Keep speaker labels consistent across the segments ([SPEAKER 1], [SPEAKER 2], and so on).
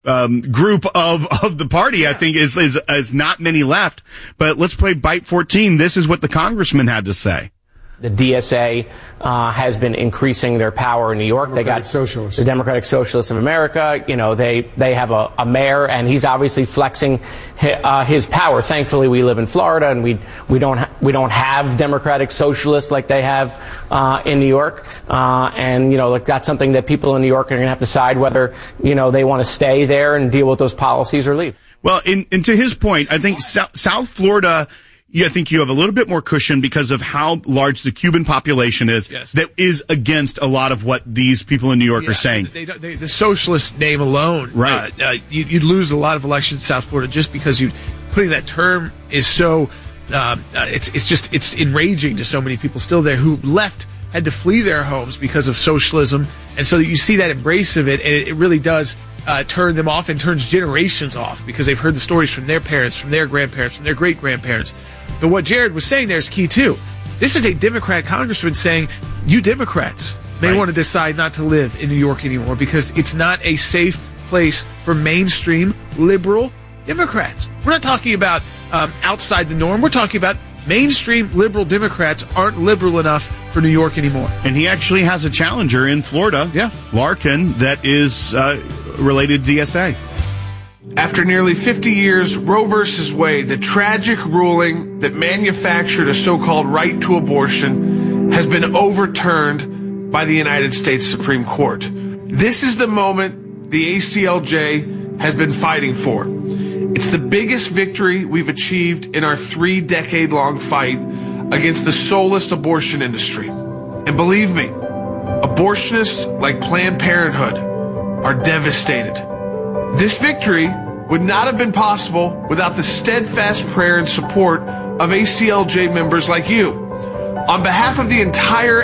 [SPEAKER 1] group of the party, I think is not many left. But let's play Byte 14. This is what the congressman had to say.
[SPEAKER 2] The DSA has been increasing their power in New York. They got the Democratic Socialists of America. You know, they have a mayor, and he's obviously flexing his power. Thankfully, we live in Florida, and we don't have Democratic Socialists like they have in New York. And you know, like, that's something that people in New York are going to have to decide whether, you know, they want to stay there and deal with those policies or leave.
[SPEAKER 1] Well, and to his point, I think South Florida. Yeah, I think you have a little bit more cushion because of how large the Cuban population is.
[SPEAKER 3] Yes.
[SPEAKER 1] That is against a lot of what these people in New York are saying.
[SPEAKER 3] The socialist name alone,
[SPEAKER 1] right?
[SPEAKER 3] You'd lose a lot of elections in South Florida just because putting that term is so. It's enraging to so many people still there who had to flee their homes because of socialism, and so you see that embrace of it, and it really does. Turn them off and turns generations off because they've heard the stories from their parents, from their grandparents, from their great-grandparents. But what Jared was saying there is key, too. This is a Democrat congressman saying, you Democrats may want to decide not to live in New York anymore because it's not a safe place for mainstream liberal Democrats. We're not talking about outside the norm. We're talking about mainstream liberal Democrats aren't liberal enough for New York anymore.
[SPEAKER 1] And he actually has a challenger in Florida, Larkin, that is related to DSA.
[SPEAKER 4] After nearly 50 years, Roe v. Wade, the tragic ruling that manufactured a so-called right to abortion, has been overturned by the United States Supreme Court. This is the moment the ACLJ has been fighting for. It's the biggest victory we've achieved in our 3-decade-long fight against the soulless abortion industry. And believe me, abortionists like Planned Parenthood are devastated. This victory would not have been possible without the steadfast prayer and support of ACLJ members like you. On behalf of the entire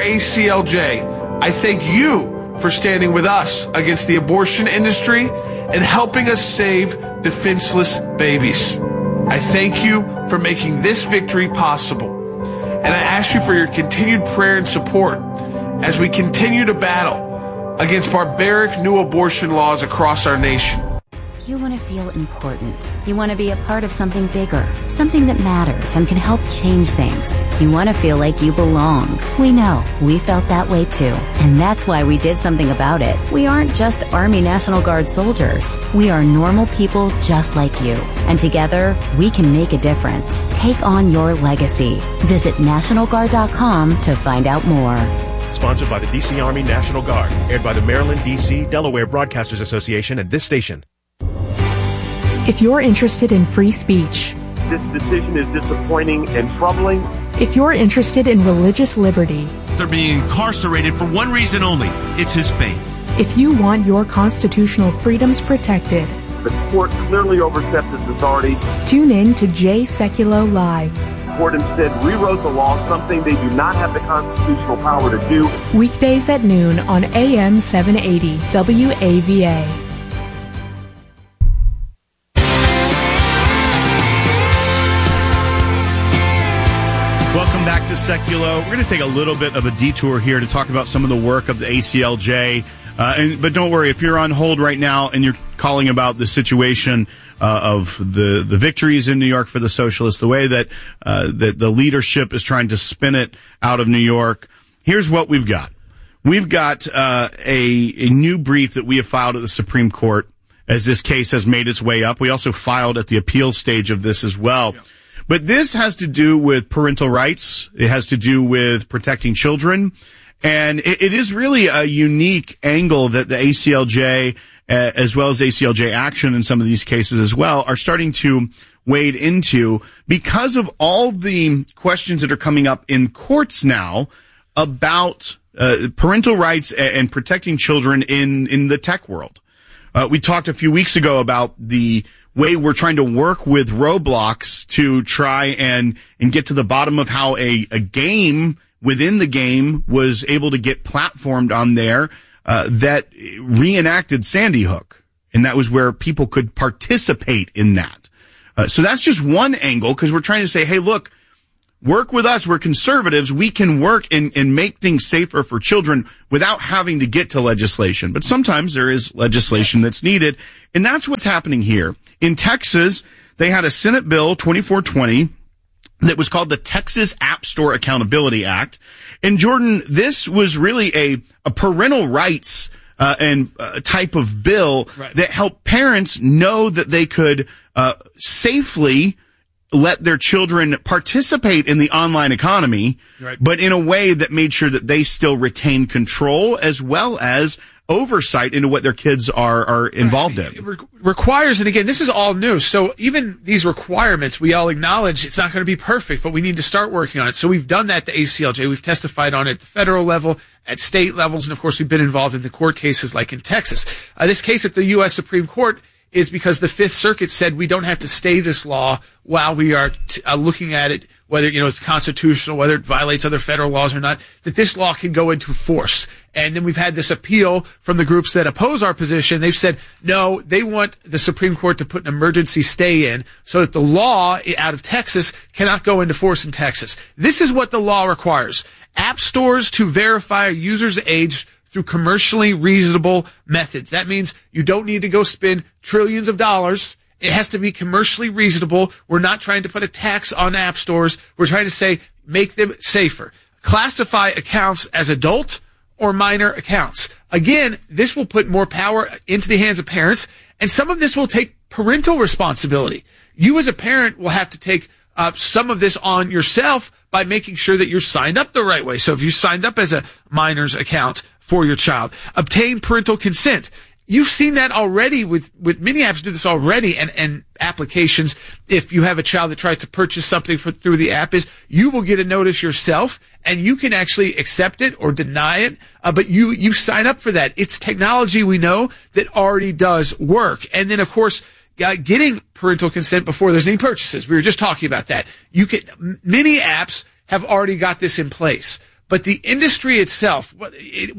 [SPEAKER 4] ACLJ, I thank you for standing with us against the abortion industry and helping us save defenseless babies. I thank you for making this victory possible. And I ask you for your continued prayer and support as we continue to battle against barbaric new abortion laws across our nation.
[SPEAKER 5] You want to feel important. You want to be a part of something bigger, something that matters and can help change things. You want to feel like you belong. We know. We felt that way too. And that's why we did something about it. We aren't just Army National Guard soldiers. We are normal people just like you. And together, we can make a difference. Take on your legacy. Visit NationalGuard.com to find out more.
[SPEAKER 6] Sponsored by the D.C. Army National Guard. Aired by the Maryland, D.C., Delaware Broadcasters Association and this station.
[SPEAKER 7] If you're interested in free speech,
[SPEAKER 8] this decision is disappointing and troubling.
[SPEAKER 7] If you're interested in religious liberty,
[SPEAKER 9] they're being incarcerated for one reason only. It's his faith.
[SPEAKER 7] If you want your constitutional freedoms protected,
[SPEAKER 8] the court clearly overstepped its authority.
[SPEAKER 7] Tune in to Jay Sekulow Live.
[SPEAKER 8] The court instead rewrote the law, something they do not have the constitutional power to do.
[SPEAKER 7] Weekdays at noon on AM 780 WAVA.
[SPEAKER 1] Welcome back to Sekulow. We're going to take a little bit of a detour here to talk about some of the work of the ACLJ. But don't worry, if you're on hold right now and you're calling about the situation of the victories in New York for the socialists, the way that the leadership is trying to spin it out of New York, here's what we've got. We've got a new brief that we have filed at the Supreme Court as this case has made its way up. We also filed at the appeal stage of this as well. Yeah. But this has to do with parental rights. It has to do with protecting children. And it is really a unique angle that the ACLJ, as well as ACLJ action in some of these cases as well, are starting to wade into because of all the questions that are coming up in courts now about parental rights and protecting children in the tech world. We talked a few weeks ago about the way we're trying to work with Roblox to try and get to the bottom of how a game within the game was able to get platformed on there that reenacted Sandy Hook. And that was where people could participate in that. So that's just one angle because we're trying to say, hey, look, work with us. We're conservatives. We can work and make things safer for children without having to get to legislation. But sometimes there is legislation that's needed. And that's what's happening here. In Texas, they had a Senate Bill 2420 that was called the Texas App Store Accountability Act. And Jordan, this was really a parental rights and type of bill that helped parents know that they could safely let their children participate in the online economy, but in a way that made sure that they still retain control as well as oversight into what their kids are involved in.
[SPEAKER 3] It requires, and again, this is all new, so even these requirements, we all acknowledge it's not going to be perfect, but we need to start working on it. So we've done that to ACLJ. We've testified on it at the federal level, at state levels, and of course we've been involved in the court cases like in Texas. This case at the U.S. Supreme Court is because the Fifth Circuit said we don't have to stay this law while we are looking at it, whether, it's constitutional, whether it violates other federal laws or not, that this law can go into force. And then we've had this appeal from the groups that oppose our position. They've said, no, they want the Supreme Court to put an emergency stay in so that the law out of Texas cannot go into force in Texas. This is what the law requires. App stores to verify a user's age through commercially reasonable methods. That means you don't need to go spend trillions of dollars. It has to be commercially reasonable. We're not trying to put a tax on app stores. We're trying to say make them safer. Classify accounts as adult or minor accounts. Again, this will put more power into the hands of parents, and some of this will take parental responsibility. You as a parent will have to take some of this on yourself by making sure that you're signed up the right way. So if you signed up as a minor's account for your child, obtain parental consent. You've seen that already with many apps do this already, and applications. If you have a child that tries to purchase something through the app, you will get a notice yourself, and you can actually accept it or deny it. But you sign up for that. It's technology we know that already does work. And then of course, getting parental consent before there's any purchases. We were just talking about that. Many apps have already got this in place. But the industry itself, what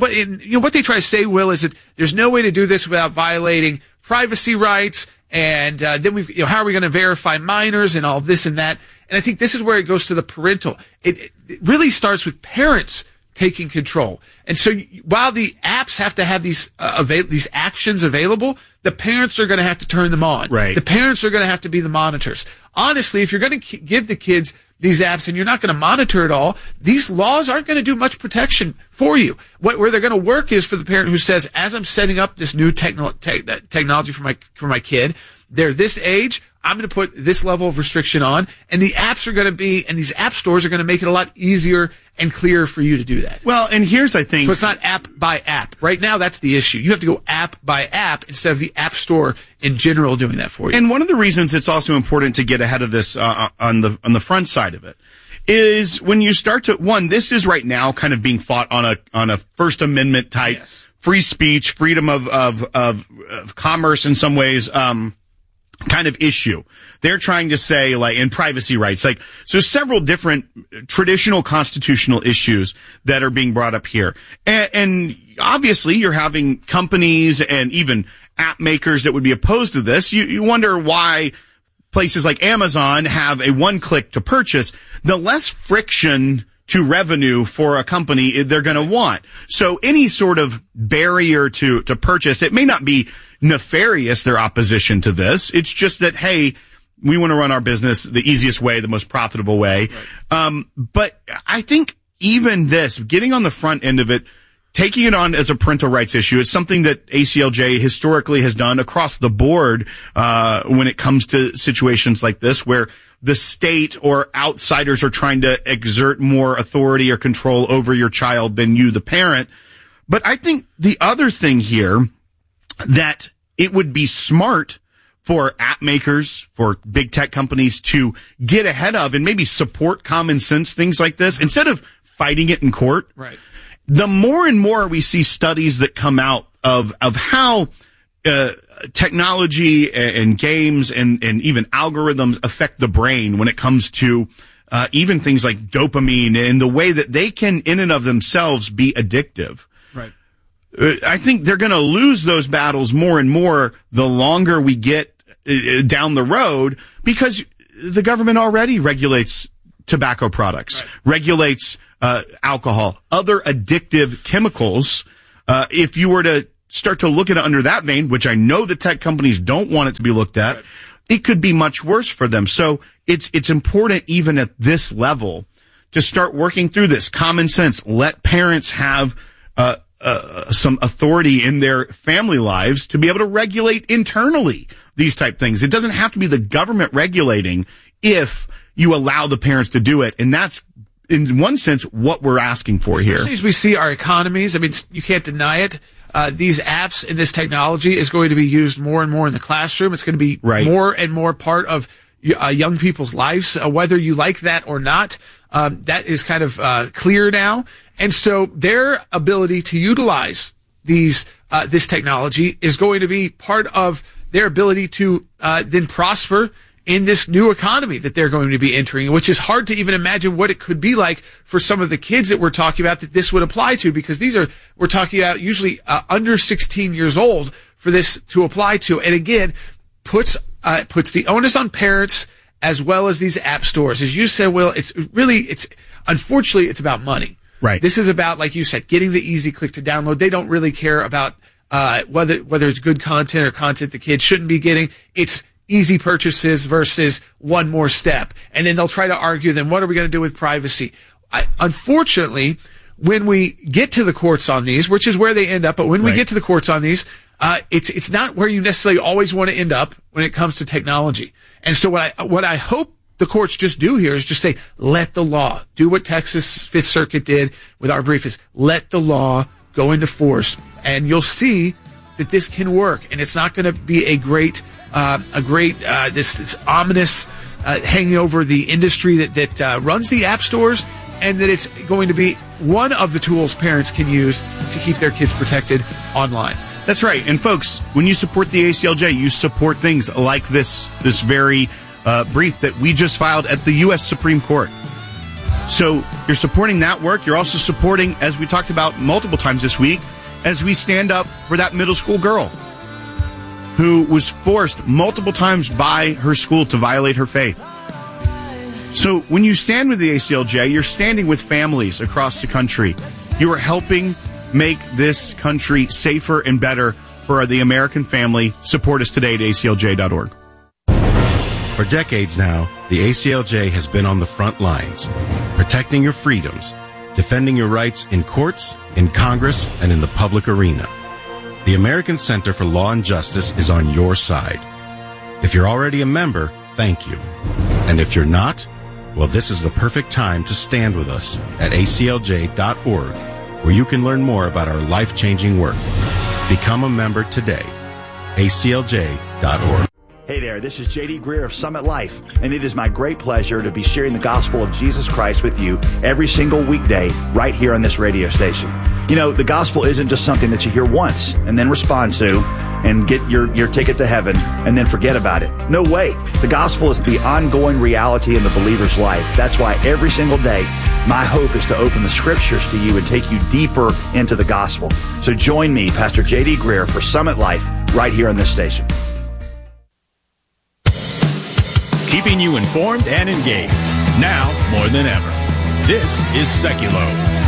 [SPEAKER 3] they try to say, Will, is that there's no way to do this without violating privacy rights, and then how are we going to verify minors and all this and that? And I think this is where it goes to the parental. It really starts with parents taking control. And so while the apps have to have these actions available, the parents are going to have to turn them on.
[SPEAKER 1] Right.
[SPEAKER 3] The parents are going to have to be the monitors. Honestly, if you're going to give the kids these apps and you're not going to monitor it all, these laws aren't going to do much protection for you. Where they're going to work is for the parent who says, as I'm setting up this new technology for my kid, they're this age, I'm going to put this level of restriction on, and the apps are going to and these app stores are going to make it a lot easier and clearer for you to do that.
[SPEAKER 1] Well, and here's, I think,
[SPEAKER 3] so it's not app by app. Right now, that's the issue. You have to go app by app instead of the app store in general doing that for you.
[SPEAKER 1] And one of the reasons it's also important to get ahead of this on the front side of it is when you start to this is right now kind of being fought on a First Amendment type free speech, freedom of commerce in some ways. Kind of issue. They're trying to say, in privacy rights, so several different traditional constitutional issues that are being brought up here. And obviously you're having companies and even app makers that would be opposed to this. You wonder why places like Amazon have a one-click to purchase. The less friction to revenue for a company they're going to want. So any sort of barrier to purchase, it may not be nefarious, their opposition to this. It's just that, hey, we want to run our business the easiest way, the most profitable way. Right. But I think even this, getting on the front end of it, taking it on as a parental rights issue, it's something that ACLJ historically has done across the board when it comes to situations like this where the state or outsiders are trying to exert more authority or control over your child than you, the parent. But I think the other thing here that it would be smart for app makers, for big tech companies to get ahead of and maybe support common sense things like this instead of fighting it in court.
[SPEAKER 3] Right.
[SPEAKER 1] The more and more we see studies that come out of how technology and games and even algorithms affect the brain when it comes to even things like dopamine and the way that they can in and of themselves be addictive.
[SPEAKER 3] Right.
[SPEAKER 1] I think they're going to lose those battles more and more the longer we get down the road because the government already regulates tobacco products, regulates alcohol, other addictive chemicals. If you were to start to look at it under that vein, which I know the tech companies don't want it to be looked at, it could be much worse for them. So it's important even at this level to start working through this. Common sense. Let parents have some authority in their family lives to be able to regulate internally these type things. It doesn't have to be the government regulating if you allow the parents to do it. And that's, in one sense, what we're asking for here.
[SPEAKER 3] Especially as we see our economies, I mean, you can't deny it. These apps and this technology is going to be used more and more in the classroom. It's going to be more and more part of young people's lives, whether you like that or not. That is kind of clear now. And so their ability to utilize this technology is going to be part of their ability to then prosper in this new economy that they're going to be entering, which is hard to even imagine what it could be like for some of the kids that we're talking about that this would apply to, because we're talking about usually under 16 years old for this to apply to. And again, puts the onus on parents as well as these app stores. As you said, Will, unfortunately, it's about money.
[SPEAKER 1] Right.
[SPEAKER 3] This is about, like you said, getting the easy click to download. They don't really care about whether it's good content or content the kids shouldn't be getting. It's easy purchases versus one more step. And then they'll try to argue, then what are we going to do with privacy? Unfortunately, when we get to the courts on these, which is where they end up, but when we get to the courts on these, it's not where you necessarily always want to end up when it comes to technology. And so what I hope the courts just do here is just say, let the law do what Texas Fifth Circuit did with our brief, is let the law go into force, and you'll see that this can work. And it's not going to be this ominous hanging over the industry that runs the app stores, and that it's going to be one of the tools parents can use to keep their kids protected online.
[SPEAKER 1] That's right. And folks, when you support the ACLJ, you support things like this very brief that we just filed at the U.S. Supreme Court. So you're supporting that work. You're also supporting, as we talked about multiple times this week, as we stand up for that middle school girl who was forced multiple times by her school to violate her faith. So when you stand with the ACLJ, you're standing with families across the country. You are helping make this country safer and better for the American family. Support us today at aclj.org.
[SPEAKER 10] For decades now, the ACLJ has been on the front lines, protecting your freedoms, defending your rights in courts, in Congress, and in the public arena. The American Center for Law and Justice is on your side. If you're already a member, thank you. And if you're not, well, this is the perfect time to stand with us at aclj.org, where you can learn more about our life-changing work. Become a member today. aclj.org.
[SPEAKER 11] Hey there, this is J.D. Greer of Summit Life, and it is my great pleasure to be sharing the gospel of Jesus Christ with you every single weekday right here on this radio station. You know, the gospel isn't just something that you hear once and then respond to and get your ticket to heaven and then forget about it. No way. The gospel is the ongoing reality in the believer's life. That's why every single day, my hope is to open the scriptures to you and take you deeper into the gospel. So join me, Pastor J.D. Greer, for Summit Life right here on this station.
[SPEAKER 12] Keeping you informed and engaged, now more than ever. This is Seculo.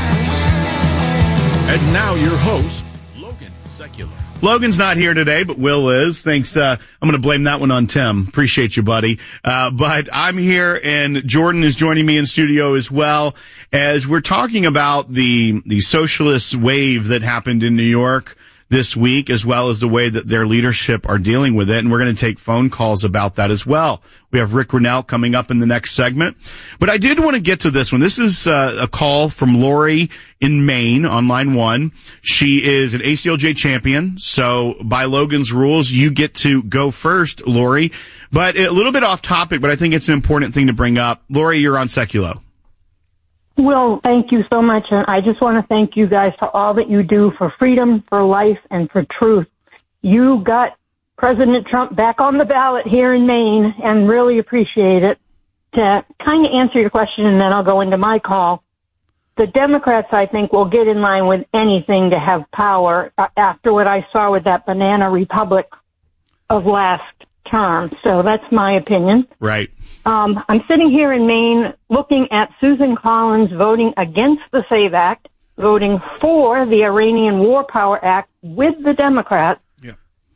[SPEAKER 12] And now your host, Logan Secular.
[SPEAKER 1] Logan's not here today, but Will is. Thanks. I'm going to blame that one on Tim. Appreciate you, buddy. But I'm here, and Jordan is joining me in studio as well, as we're talking about the socialist wave that happened in New York this week, as well as the way that their leadership are dealing with it. And we're going to take phone calls about that as well. We have Rick Grinnell coming up in the next segment. But I did want to get to this one. This is a call from Lori in Maine on line 1. She is an ACLJ champion. So by Logan's rules, you get to go first, Lori. But a little bit off topic, but I think it's an important thing to bring up. Lori, you're on Seculo.
[SPEAKER 13] Will, thank you so much. And I just want to thank you guys for all that you do for freedom, for life, and for truth. You got President Trump back on the ballot here in Maine, and really appreciate it. To kind of answer your question, and then I'll go into my call. The Democrats, I think, will get in line with anything to have power after what I saw with that banana republic of last term. So that's my opinion.
[SPEAKER 1] Right.
[SPEAKER 13] I'm sitting here in Maine looking at Susan Collins voting against the SAVE Act, voting for the Iranian War Power Act with the Democrats.
[SPEAKER 1] Yeah.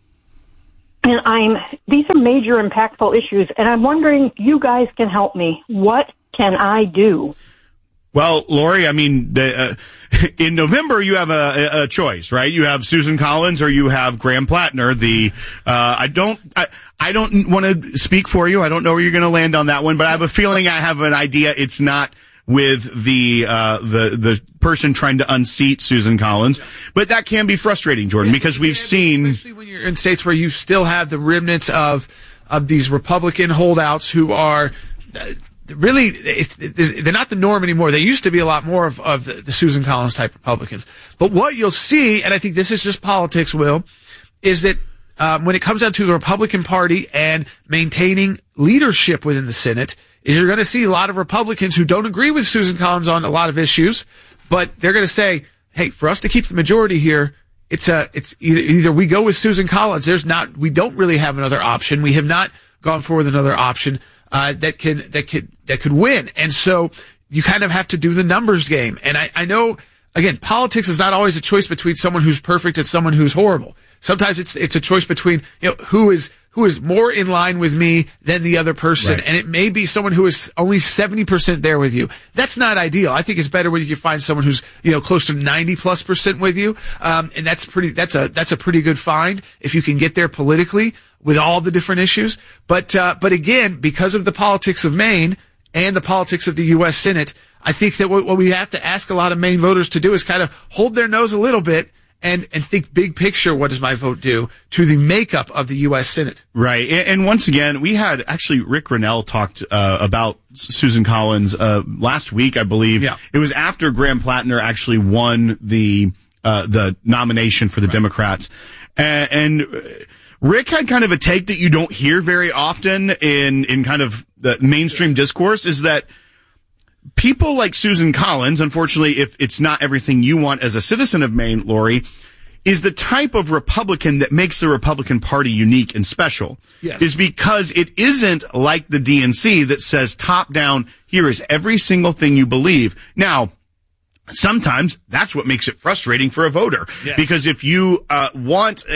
[SPEAKER 13] And these are major impactful issues, and I'm wondering if you guys can help me. What can I do?
[SPEAKER 1] Well, Lori, I mean, in November you have a choice, right? You have Susan Collins or you have Graham Plattner. I don't want to speak for you. I don't know where you're going to land on that one, but I have a feeling I have an idea. It's not with the person trying to unseat Susan Collins, but that can be frustrating, Jordan, because we've seen,
[SPEAKER 3] especially when you're in states where you still have the remnants of these Republican holdouts who are. Really, they're not the norm anymore. They used to be a lot more of the Susan Collins type Republicans. But what you'll see, and I think this is just politics, Will, is that when it comes down to the Republican Party and maintaining leadership within the Senate, is you're going to see a lot of Republicans who don't agree with Susan Collins on a lot of issues, but they're going to say, hey, for us to keep the majority here, it's either we go with Susan Collins. We don't really have another option. We have not gone forward with another option. That could win. And so you kind of have to do the numbers game. And I know, again, politics is not always a choice between someone who's perfect and someone who's horrible. Sometimes it's a choice between, who is more in line with me than the other person. Right. And it may be someone who is only 70% there with you. That's not ideal. I think it's better when you find someone who's, close to 90+% with you. And that's a pretty good find if you can get there politically with all the different issues. But again, because of the politics of Maine and the politics of the U.S. Senate, I think that what we have to ask a lot of Maine voters to do is kind of hold their nose a little bit and think big picture. What does my vote do to the makeup of the U.S. Senate?
[SPEAKER 1] Right. And once again, we had actually Rick Grinnell talked about Susan Collins last week, I believe. Yeah. It was after Graham Plattner actually won the nomination for the Democrats. And Rick had kind of a take that you don't hear very often in kind of the mainstream discourse, is that people like Susan Collins, unfortunately, if it's not everything you want as a citizen of Maine, Lori, is the type of Republican that makes the Republican Party unique and special. Yes. Is because it isn't like the DNC that says top down, here is every single thing you believe. Now, sometimes that's what makes it frustrating for a voter. Yes. Because if you want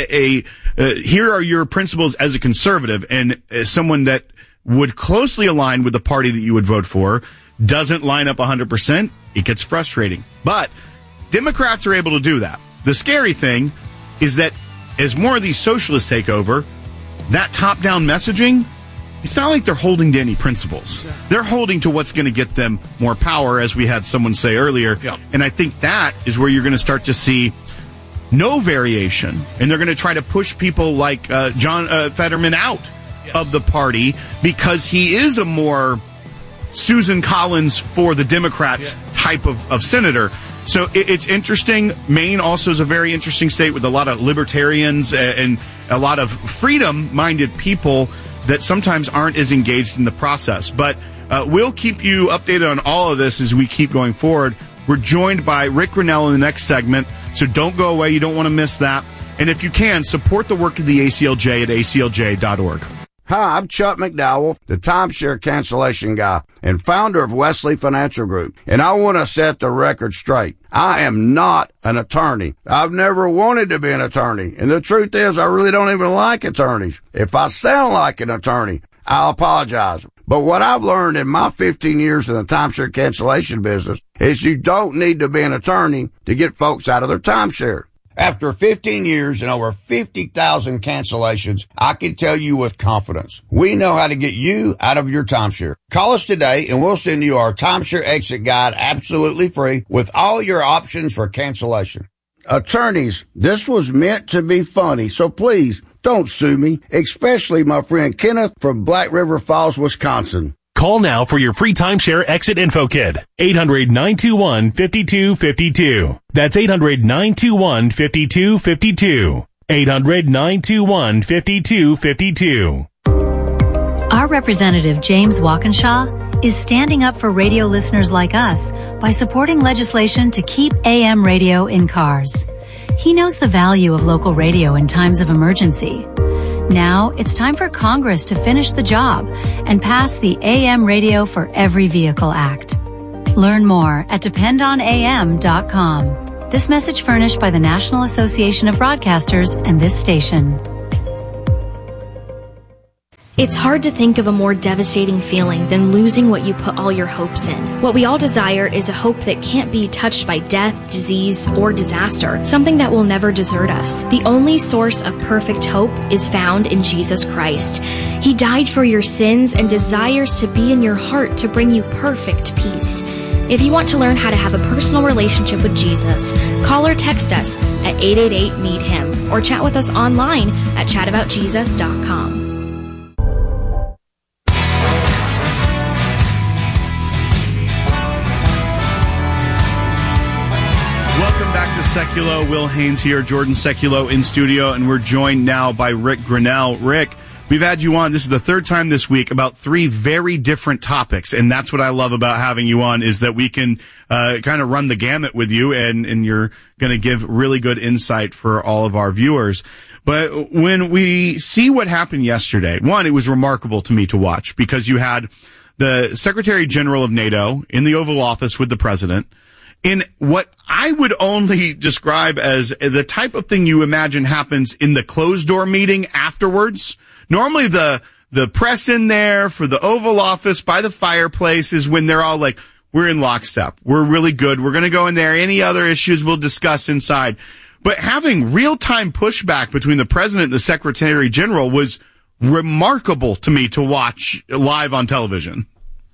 [SPEAKER 1] here are your principles as a conservative, and someone that would closely align with the party that you would vote for doesn't line up 100%, it gets frustrating. But Democrats are able to do that. The scary thing is that as more of these socialists take over, that top-down messaging, it's not like they're holding to any principles. Yeah. They're holding to what's going to get them more power, as we had someone say earlier. Yeah. And I think that is where you're going to start to see no variation. And they're going to try to push people like John Fetterman out of the party because he is a more Susan Collins for the Democrats type of senator. So it's interesting. Maine also is a very interesting state with a lot of libertarians and a lot of freedom-minded people that sometimes aren't as engaged in the process. But we'll keep you updated on all of this as we keep going forward. We're joined by Rick Grinnell in the next segment, so don't go away. You don't want to miss that. And if you can, support the work of the ACLJ at aclj.org.
[SPEAKER 14] Hi, I'm Chuck McDowell, the timeshare cancellation guy and founder of Wesley Financial Group. And I want to set the record straight. I am not an attorney. I've never wanted to be an attorney. And the truth is, I really don't even like attorneys. If I sound like an attorney, I'll apologize. But what I've learned in my 15 years in the timeshare cancellation business is you don't need to be an attorney to get folks out of their timeshare. After 15 years and over 50,000 cancellations, I can tell you with confidence, we know how to get you out of your timeshare. Call us today and we'll send you our timeshare exit guide absolutely free with all your options for cancellation. Attorneys, this was meant to be funny, so please don't sue me, especially my friend Kenneth from Black River Falls, Wisconsin.
[SPEAKER 15] Call now for your free timeshare exit info kit. 800-921-5252. That's 800-921-5252. 800-921-5252.
[SPEAKER 16] Our representative, James Walkinshaw, is standing up for radio listeners like us by supporting legislation to keep AM radio in cars. He knows the value of local radio in times of emergency. Now it's time for Congress to finish the job and pass the AM Radio for Every Vehicle Act. Learn more at dependonam.com. This message furnished by the National Association of Broadcasters and this station.
[SPEAKER 17] It's hard to think of a more devastating feeling than losing what you put all your hopes in. What we all desire is a hope that can't be touched by death, disease, or disaster, something that will never desert us. The only source of perfect hope is found in Jesus Christ. He died for your sins and desires to be in your heart to bring you perfect peace. If you want to learn how to have a personal relationship with Jesus, call or text us at 888-MEET-HIM or chat with us online at chataboutjesus.com.
[SPEAKER 1] Seculo, Will Haynes here, Jordan Seculo in studio, and we're joined now by Rick Grinnell. Rick, we've had you on, this is the third time this week, about three very different topics, and that's what I love about having you on, is that we can kind of run the gamut with you, and you're going to give really good insight for all of our viewers. But when we see what happened yesterday, one, it was remarkable to me to watch, because you had the Secretary General of NATO in the Oval Office with the President, in what I would only describe as the type of thing you imagine happens in the closed door meeting afterwards. Normally the press in there for the Oval Office by the fireplace is when they're all like, we're in lockstep. We're really good. We're going to go in there. Any other issues we'll discuss inside. But having real-time pushback between the President and the Secretary General was remarkable to me to watch live on television.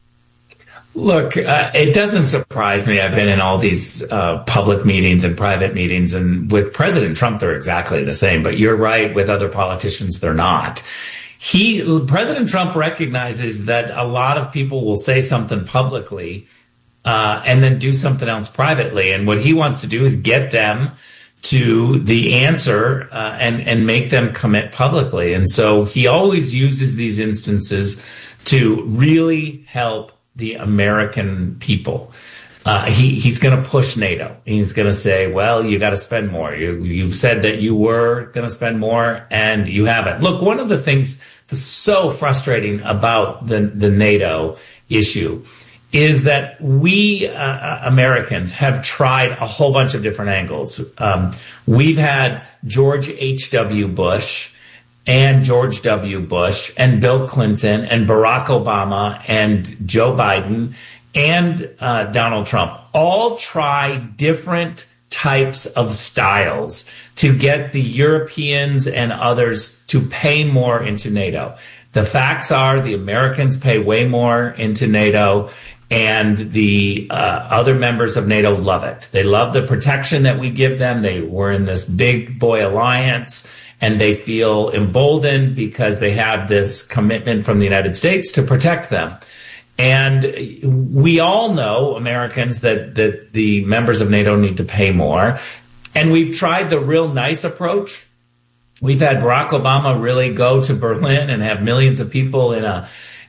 [SPEAKER 18] Look, it doesn't surprise me. I've been in all these public meetings and private meetings, and with President Trump, they're exactly the same. But you're right, with other politicians, they're not. President Trump recognizes that a lot of people will say something publicly and then do something else privately. And what he wants to do is get them to the answer and make them commit publicly. And so he always uses these instances to really help the American people. He's going to push NATO. He's going to say, well, you got to spend more. You've said that you were going to spend more and you haven't. Look, one of the things that's so frustrating about the NATO issue is that we Americans have tried a whole bunch of different angles. We've had George H.W. Bush and George W. Bush and Bill Clinton and Barack Obama and Joe Biden and Donald Trump all try different types of styles to get the Europeans and others to pay more into NATO. The facts are the Americans pay way more into NATO, and the other members of NATO love it. They love the protection that we give them. We're in this big boy alliance, and they feel emboldened because they have this commitment from the United States to protect them. And we all know, Americans, that the members of NATO need to pay more. And we've tried the real nice approach. We've had Barack Obama really go to Berlin and have millions of people in a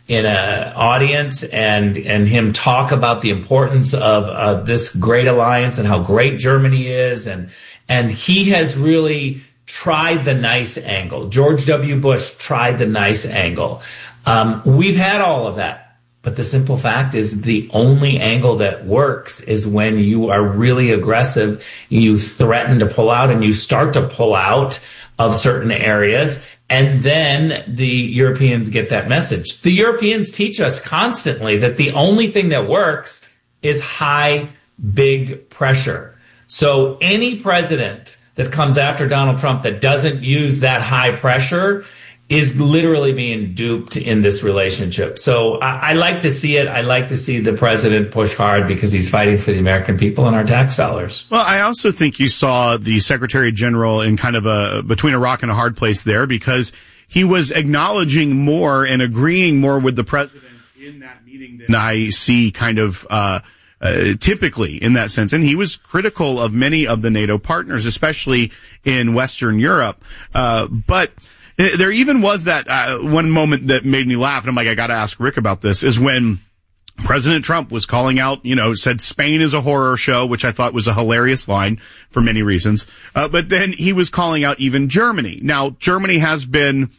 [SPEAKER 18] audience and him talk about the importance of this great alliance and how great Germany is. And he has really tried the nice angle. George W. Bush tried the nice angle. We've had all of that. But the simple fact is the only angle that works is when you are really aggressive, you threaten to pull out, and you start to pull out of certain areas, and then the Europeans get that message. The Europeans teach us constantly that the only thing that works is high, big pressure. So any president that comes after Donald Trump that doesn't use that high pressure is literally being duped in this relationship. So I like to see it. I like to see the president push hard because he's fighting for the American people and our tax dollars.
[SPEAKER 1] Well, I also think you saw the Secretary General in kind of between a rock and a hard place there, because he was acknowledging more and agreeing more with the president in that meeting than I see kind of typically in that sense. And he was critical of many of the NATO partners, especially in Western Europe. But there even was that one moment that made me laugh, and I'm like, I got to ask Rick about this, is when President Trump was calling out, said Spain is a horror show, which I thought was a hilarious line for many reasons. But then he was calling out even Germany. Now, Germany has been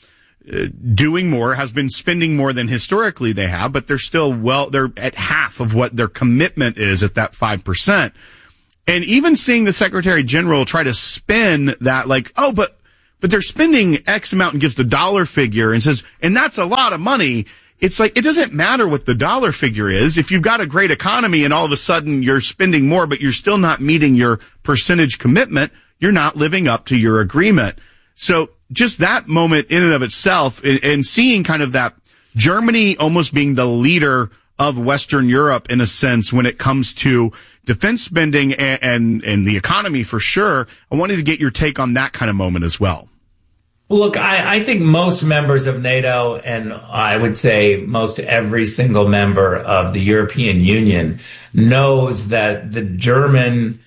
[SPEAKER 1] doing more, has been spending more than historically they have, but they're at half of what their commitment is at that 5%. And even seeing the Secretary General try to spin that like, oh, but they're spending X amount and gives the dollar figure and says, and that's a lot of money. It's like, it doesn't matter what the dollar figure is. If you've got a great economy and all of a sudden you're spending more, but you're still not meeting your percentage commitment, you're not living up to your agreement. So just that moment in and of itself, and seeing kind of that Germany almost being the leader of Western Europe in a sense when it comes to defense spending and the economy for sure. I wanted to get your take on that kind of moment as well.
[SPEAKER 18] Look, I think most members of NATO, and I would say most every single member of the European Union, knows that the German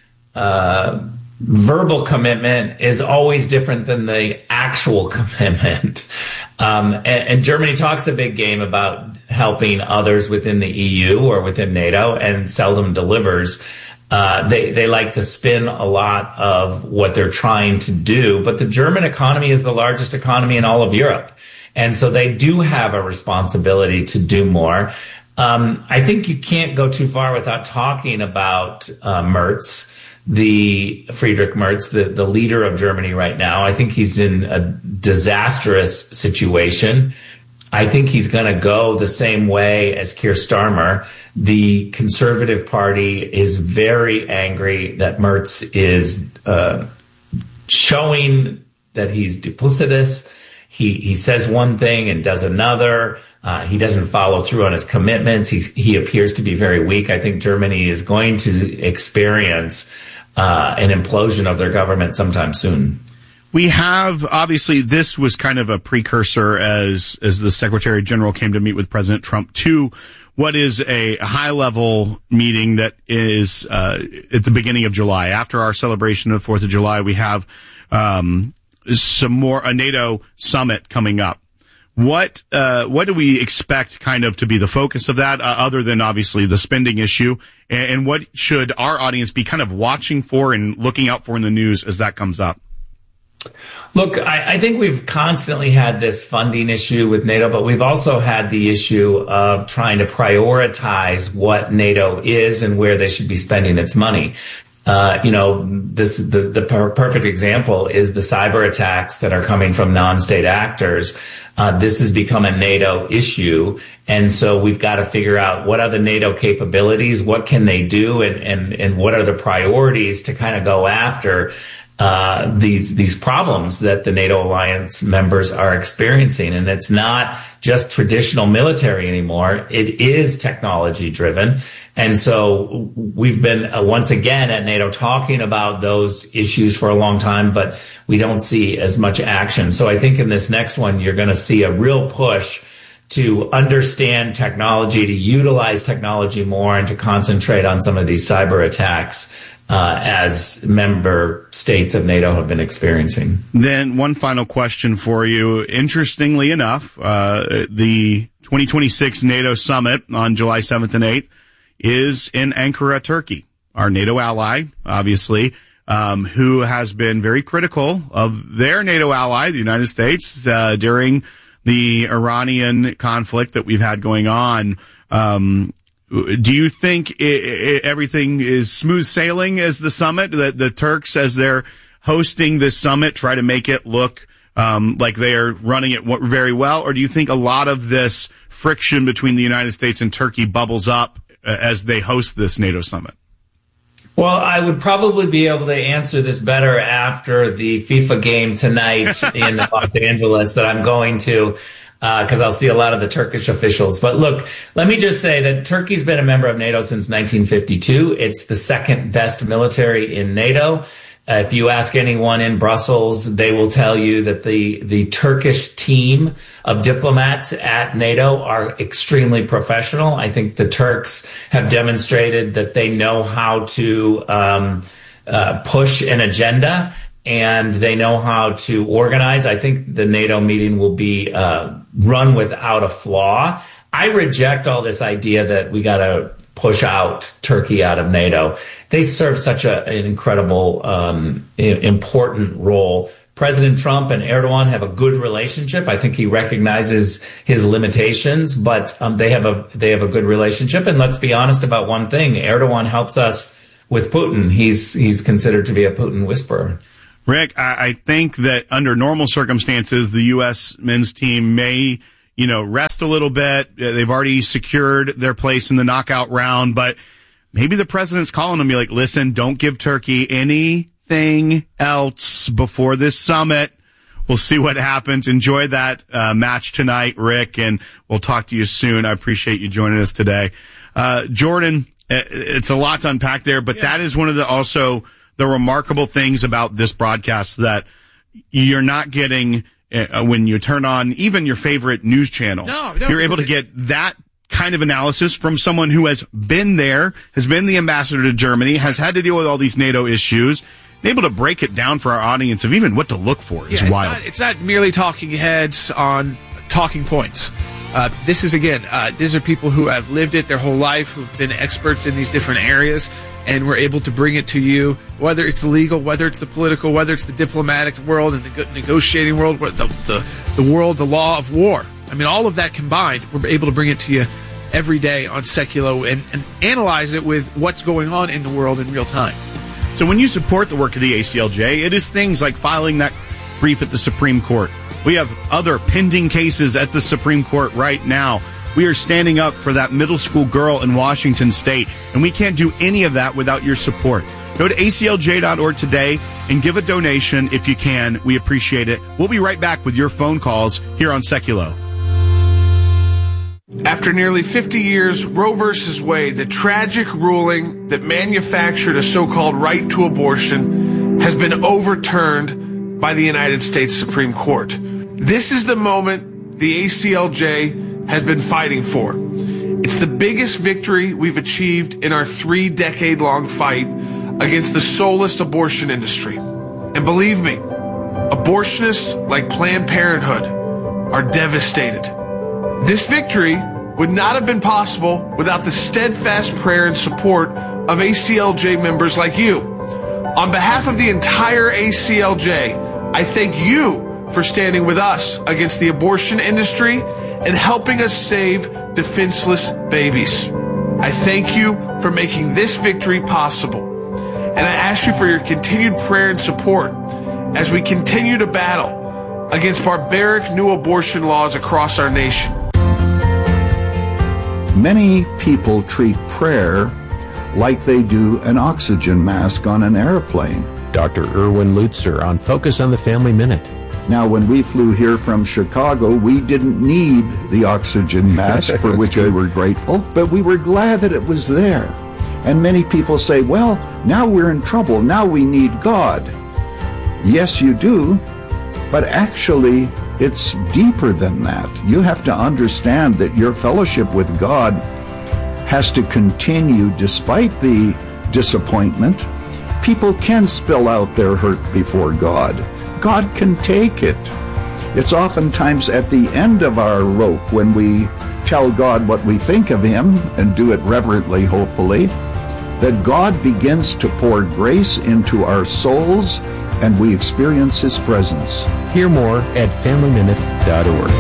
[SPEAKER 18] verbal commitment is always different than the actual commitment. And Germany talks a big game about helping others within the EU or within NATO and seldom delivers. They like to spin a lot of what they're trying to do, but the German economy is the largest economy in all of Europe. And so they do have a responsibility to do more. I think you can't go too far without talking about Merz, Friedrich Merz, the leader of Germany right now. I think he's in a disastrous situation. I think he's going to go the same way as Keir Starmer. The Conservative Party is very angry that Merz is showing that he's duplicitous. He says one thing and does another. He doesn't follow through on his commitments. He appears to be very weak. I think Germany is going to experience an implosion of their government sometime soon.
[SPEAKER 1] We have, obviously, this was kind of a precursor as the Secretary General came to meet with President Trump to what is a high-level meeting that is at the beginning of July. After our celebration of 4th of July, we have a NATO summit coming up. What do we expect kind of to be the focus of that, other than obviously the spending issue? And what should our audience be kind of watching for and looking out for in the news as that comes up?
[SPEAKER 18] Look, I think we've constantly had this funding issue with NATO, but we've also had the issue of trying to prioritize what NATO is and where they should be spending its money. The perfect example is the cyber attacks that are coming from non-state actors. This has become a NATO issue. And so we've got to figure out what are the NATO capabilities, what can they do, and what are the priorities to kind of go after these problems that the NATO alliance members are experiencing. And it's not just traditional military anymore. It is technology driven. And so we've been once again at NATO talking about those issues for a long time, but we don't see as much action. So I think in this next one, you're going to see a real push to understand technology, to utilize technology more, and to concentrate on some of these cyber attacks as member states of NATO have been experiencing.
[SPEAKER 1] Then one final question for you. Interestingly enough, the 2026 NATO summit on July 7th and 8th is in Ankara, Turkey, our NATO ally, obviously, who has been very critical of their NATO ally, the United States, during the Iranian conflict that we've had going on. Do you think everything is smooth sailing as the summit, that the Turks, as they're hosting this summit, try to make it look like they are running it very well? Or do you think a lot of this friction between the United States and Turkey bubbles up as they host this NATO summit?
[SPEAKER 18] Well, I would probably be able to answer this better after the FIFA game tonight in Los Angeles that I'm going to, because I'll see a lot of the Turkish officials. But look, let me just say that Turkey's been a member of NATO since 1952. It's the second best military in NATO. If you ask anyone in Brussels, they will tell you that the Turkish team of diplomats at NATO are extremely professional. I think the Turks have demonstrated that they know how to push an agenda, and they know how to organize. I think the NATO meeting will be run without a flaw. I reject all this idea that we got to push out Turkey out of NATO. They serve such an incredible, important role President Trump and Erdogan have a good relationship. I think he recognizes his limitations, but they have a good relationship. And let's be honest about one thing: Erdogan helps us with Putin. He's considered to be a Putin whisperer.
[SPEAKER 1] Rick, I think that under normal circumstances, the U.S. men's team may, rest a little bit. They've already secured their place in the knockout round, but maybe the president's calling them, be like, listen, don't give Turkey anything else before this summit. We'll see what happens. Enjoy that match tonight, Rick, and we'll talk to you soon. I appreciate you joining us today. Jordan, it's a lot to unpack there, but that is one of the remarkable things about this broadcast that you're not getting when you turn on even your favorite news channel. No, you're able to get that kind of analysis from someone who has been there, has been the ambassador to Germany, has had to deal with all these NATO issues, able to break it down for our audience of even what to look for is wild.
[SPEAKER 3] It's not merely talking heads on talking points. This is, again, these are people who have lived it their whole life, who've been experts in these different areas, and we're able to bring it to you, whether it's the legal, whether it's the political, whether it's the diplomatic world and the negotiating world, the world, the law of war. I mean, all of that combined, we're able to bring it to you every day on Seculo and analyze it with what's going on in the world in real time.
[SPEAKER 1] So when you support the work of the ACLJ, it is things like filing that brief at the Supreme Court. We have other pending cases at the Supreme Court right now. We are standing up for that middle school girl in Washington State, and we can't do any of that without your support. Go to aclj.org today and give a donation if you can. We appreciate it. We'll be right back with your phone calls here on Seculo.
[SPEAKER 4] After nearly 50 years, Roe v. Wade, the tragic ruling that manufactured a so-called right to abortion, has been overturned by the United States Supreme Court. This is the moment the ACLJ has been fighting for. It's the biggest victory we've achieved in our 3-decade-long fight against the soulless abortion industry. And believe me, abortionists like Planned Parenthood are devastated. This victory would not have been possible without the steadfast prayer and support of ACLJ members like you. On behalf of the entire ACLJ, I thank you for standing with us against the abortion industry and helping us save defenseless babies. I thank you for making this victory possible. And I ask you for your continued prayer and support as we continue to battle against barbaric new abortion laws across our nation.
[SPEAKER 19] Many people treat prayer like they do an oxygen mask on an airplane.
[SPEAKER 20] Dr. Erwin Lutzer on Focus on the Family Minute.
[SPEAKER 19] Now, when we flew here from Chicago, we didn't need the oxygen mask, for which we were grateful, but we were glad that it was there. And many people say, well, now we're in trouble. Now we need God. Yes, you do, but actually, it's deeper than that. You have to understand that your fellowship with God has to continue despite the disappointment. People can spill out their hurt before God. God can take it. It's oftentimes at the end of our rope when we tell God what we think of Him and do it reverently, hopefully, that God begins to pour grace into our souls and we experience His presence.
[SPEAKER 20] Hear more at FamilyMinute.org.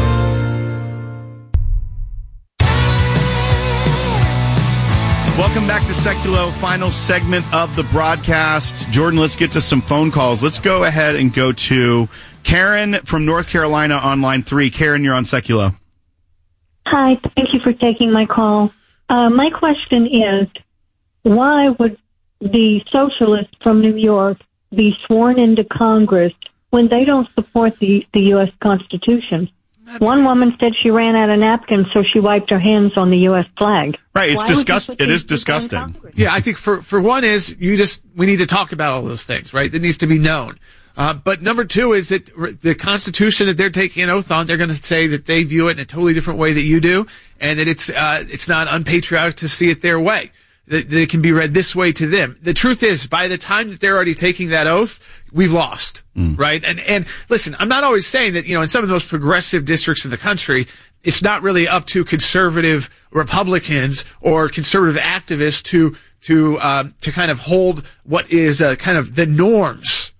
[SPEAKER 1] Welcome back to Seculo, final segment of the broadcast. Jordan, let's get to some phone calls. Let's go ahead and go to Karen from North Carolina on line 3. Karen, you're on Seculo.
[SPEAKER 13] Hi, thank you for taking my call. My question is, why would the socialists from New York be sworn into Congress when they don't support the U.S. Constitution? One woman said she ran out of napkins, so she wiped her hands on the U.S. flag.
[SPEAKER 1] Right, it's disgusting. It is disgusting.
[SPEAKER 3] Yeah, I think for one is we need to talk about all those things, right? That needs to be known. But number two is that the Constitution that they're taking an oath on, they're going to say that they view it in a totally different way that you do, and that it's not unpatriotic to see it their way. That it can be read this way to them. The truth is, by the time that they're already taking that oath, we've lost, right? And listen, I'm not always saying that, in some of the most progressive districts in the country, it's not really up to conservative Republicans or conservative activists to kind of hold what is kind of the norms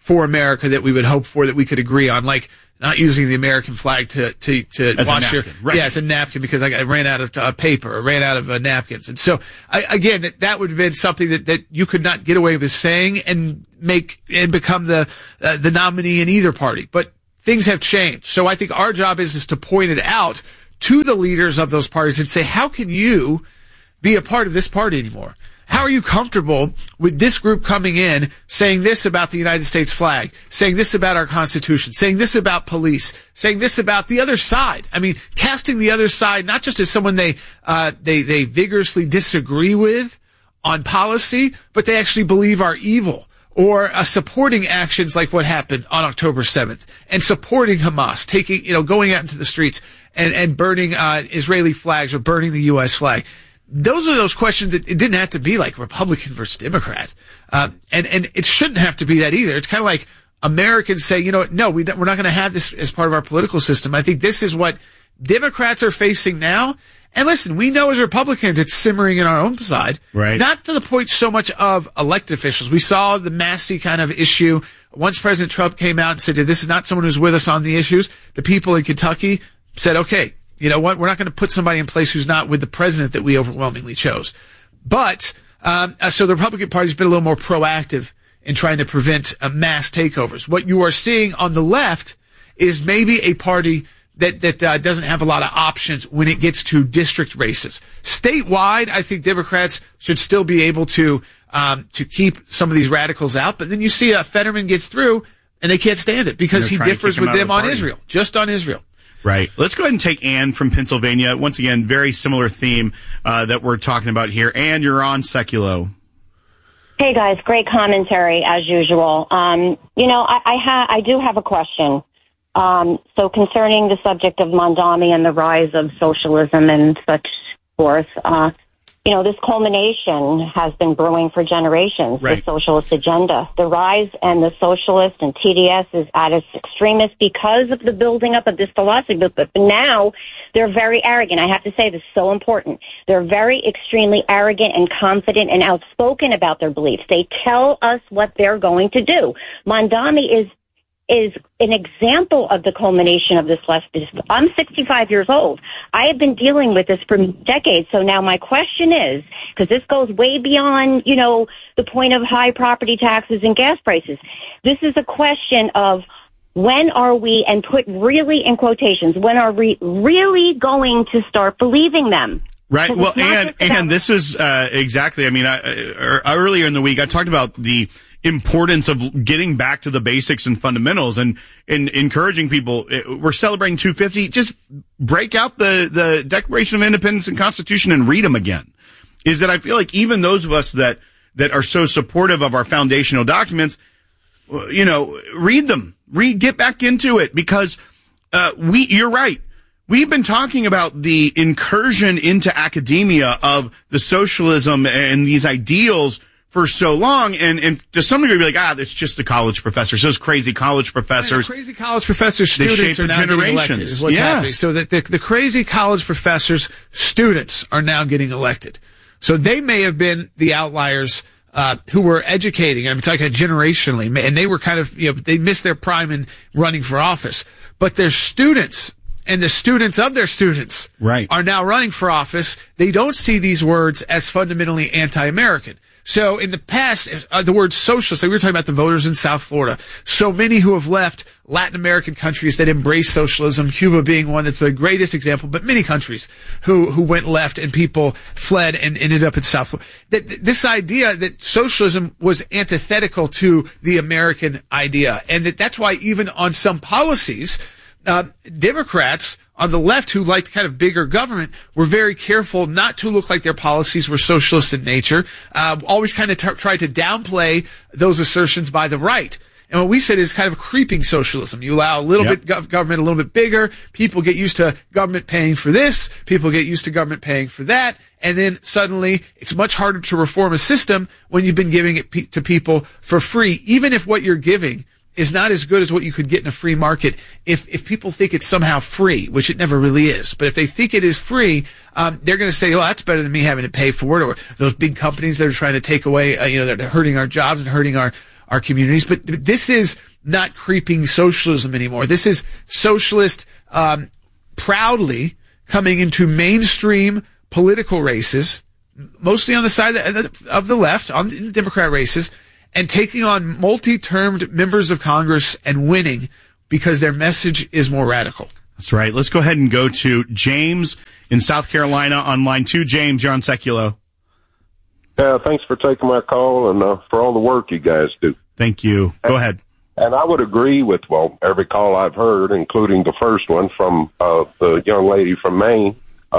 [SPEAKER 3] for America that we would hope for, that we could agree on, like not using the American flag to wash your,
[SPEAKER 1] right.
[SPEAKER 3] as a napkin because I ran out of paper or ran out of napkins. And so again, that would have been something that you could not get away with saying and become the nominee in either party. But things have changed. So I think our job is to point it out to the leaders of those parties and say, how can you be a part of this party anymore? How are you comfortable with this group coming in, saying this about the United States flag, saying this about our Constitution, saying this about police, saying this about the other side? I mean, casting the other side not just as someone they vigorously disagree with on policy, but they actually believe are evil, or supporting actions like what happened on October 7th, and supporting Hamas, going out into the streets and burning Israeli flags or burning the U.S. flag. Those are those questions. It didn't have to be like Republican versus Democrat. And it shouldn't have to be that either. It's kind of like Americans say, no, we're not going to have this as part of our political system. I think this is what Democrats are facing now. And listen, we know as Republicans it's simmering in our own side.
[SPEAKER 1] Right.
[SPEAKER 3] Not to the point so much of elected officials. We saw the Massey kind of issue. Once President Trump came out and said, this is not someone who's with us on the issues, the people in Kentucky said, okay, you know what? We're not going to put somebody in place who's not with the president that we overwhelmingly chose. But, so the Republican Party's been a little more proactive in trying to prevent mass takeovers. What you are seeing on the left is maybe a party that doesn't have a lot of options when it gets to district races. Statewide, I think Democrats should still be able to keep some of these radicals out. But then you see Fetterman gets through and they can't stand it because he differs with them on Israel, just on Israel.
[SPEAKER 1] Right. Let's go ahead and take Ann from Pennsylvania. Once again, very similar theme that we're talking about here. Ann, you're on Seculo.
[SPEAKER 21] Hey, guys. Great commentary, as usual. I do have a question. So concerning the subject of Mondami and the rise of socialism and such forth, this culmination has been brewing for generations, right. The socialist agenda. The rise and the socialist and TDS is at its extremist because of the building up of this philosophy. But now they're very arrogant. I have to say this is so important. They're very extremely arrogant and confident and outspoken about their beliefs. They tell us what they're going to do. Mondami is an example of the culmination of this leftist. I'm 65 years old. I have been dealing with this for decades. So now my question is, because this goes way beyond, the point of high property taxes and gas prices. This is a question of when are we, and put really in quotations, when are we really going to start believing them?
[SPEAKER 1] Right. Well, and this is exactly, earlier in the week, I talked about the importance of getting back to the basics and fundamentals and encouraging people. We're celebrating 250. Just break out the Declaration of Independence and Constitution and read them again. Is that I feel like even those of us that are so supportive of our foundational documents, read them. Get back into it because you're right. We've been talking about the incursion into academia of the socialism and these ideals for so long, and to some degree, be like, that's just the college professors. Those crazy college professors.
[SPEAKER 3] Crazy college professors, students are now getting elected, is what's happening. So that the crazy college professors, students are now getting elected. So they may have been the outliers who were educating. I'm talking generationally, and they were kind of, they missed their prime in running for office. But their students and the students of their students are now running for office. They don't see these words as fundamentally anti-American. So in the past, the word socialist, like we were talking about the voters in South Florida, so many who have left Latin American countries that embrace socialism, Cuba being one that's the greatest example, but many countries who went left and people fled and ended up in South Florida. This idea that socialism was antithetical to the American idea, and that's why even on some policies, Democrats on the left who liked kind of bigger government were very careful not to look like their policies were socialist in nature, always kind of tried to downplay those assertions by the right. And what we said is kind of creeping socialism. You allow a little bit government, a little bit bigger. People get used to government paying for this. People get used to government paying for that. And then suddenly it's much harder to reform a system when you've been giving it to people for free, even if what you're giving is not as good as what you could get in a free market. If people think it's somehow free, which it never really is, but if they think it is free, they're going to say, that's better than me having to pay for it, or those big companies that are trying to take away, that are hurting our jobs and hurting our our communities. But this is not creeping socialism anymore. This is socialist, proudly coming into mainstream political races, mostly on the side of the left, in the Democrat races, and taking on multi-termed members of Congress and winning because their message is more radical.
[SPEAKER 1] That's right. Let's go ahead and go to James in South Carolina on line 2. James, you're on Seculo.
[SPEAKER 2] Yeah, thanks for taking my call and for all the work you guys do.
[SPEAKER 1] Thank you. Go ahead.
[SPEAKER 2] And I would agree with, every call I've heard, including the first one from the young lady from Maine.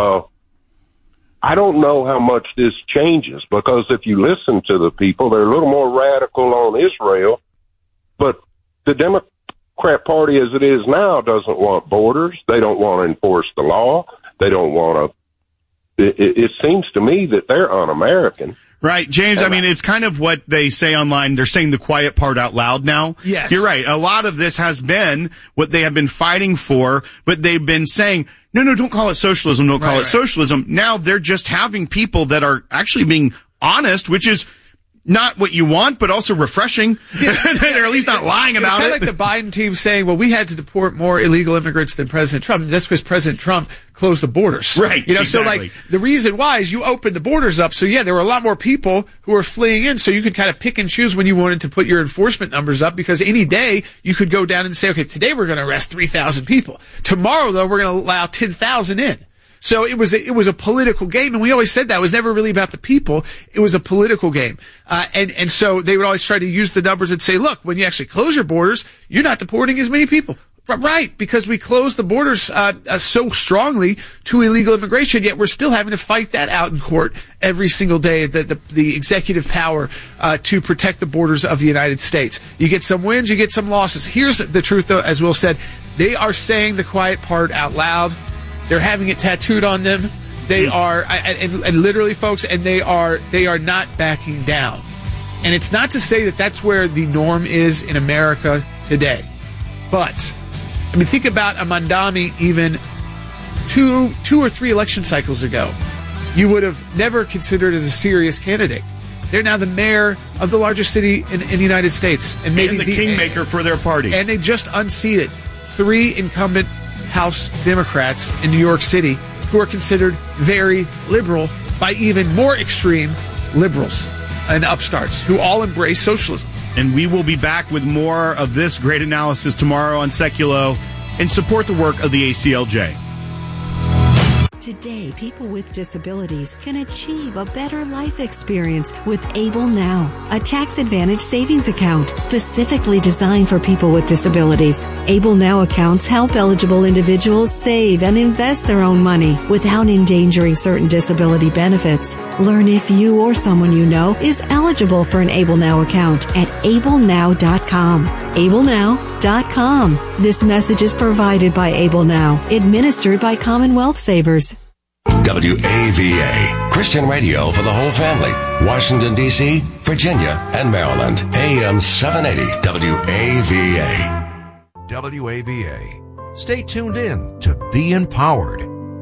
[SPEAKER 2] I don't know how much this changes, because if you listen to the people, they're a little more radical on Israel, but the Democrat Party as it is now doesn't want borders. They don't want to enforce the law. They don't want to. It seems to me that they're un-American.
[SPEAKER 1] Right, James, I mean, it's kind of what they say online. They're saying the quiet part out loud now.
[SPEAKER 3] Yes.
[SPEAKER 1] You're right. A lot of this has been what they have been fighting for, but they've been saying, no, don't call it socialism, don't call it socialism. Now they're just having people that are actually being honest, which is not what you want, but also refreshing. Yeah. They're at least not lying about it.
[SPEAKER 3] It's kind of like the Biden team saying, well, we had to deport more illegal immigrants than President Trump. And that's because President Trump closed the borders.
[SPEAKER 1] Right.
[SPEAKER 3] Exactly. So like the reason why is you opened the borders up. So yeah, there were a lot more people who were fleeing in. So you could kind of pick and choose when you wanted to put your enforcement numbers up, because any day you could go down and say, okay, today we're going to arrest 3,000 people. Tomorrow though, we're going to allow 10,000 in. So it was a political game, and we always said that it was never really about the people. It was a political game. And so they would always try to use the numbers and say, look, when you actually close your borders, you're not deporting as many people. Right, because we closed the borders so strongly to illegal immigration, yet we're still having to fight that out in court every single day, the executive power to protect the borders of the United States. You get some wins, you get some losses. Here's the truth, though, as Will said. They are saying the quiet part out loud. They're having it tattooed on them. They are, and literally, folks, and they are not backing down. And it's not to say that that's where the norm is in America today. But, I mean, think about a Mamdani even two or three election cycles ago. You would have never considered as a serious candidate. They're now the mayor of the largest city in the United States. And maybe
[SPEAKER 1] the kingmaker for their party.
[SPEAKER 3] And they just unseated 3 incumbent House Democrats in New York City who are considered very liberal by even more extreme liberals and upstarts who all embrace socialism.
[SPEAKER 1] And we will be back with more of this great analysis tomorrow on Seculo and support the work of the ACLJ.
[SPEAKER 22] Today, people with disabilities can achieve a better life experience with Able Now, a tax-advantaged savings account specifically designed for people with disabilities. Able Now accounts help eligible individuals save and invest their own money without endangering certain disability benefits. Learn if you or someone you know is eligible for an Able Now account at ablenow.com. ablenow.com. This message is provided by Able Now, administered by Commonwealth Savers.
[SPEAKER 23] WAVA, Christian radio for the whole family. Washington, D.C., Virginia, and Maryland. AM 780 WAVA.
[SPEAKER 24] WAVA. Stay tuned in to Be Empowered.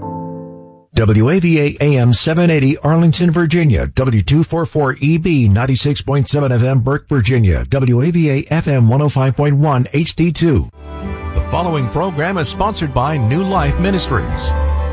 [SPEAKER 24] WAVA AM 780 Arlington, Virginia. W244EB 96.7 FM Burke, Virginia. WAVA FM 105.1 HD2. The following program is sponsored by New Life Ministries.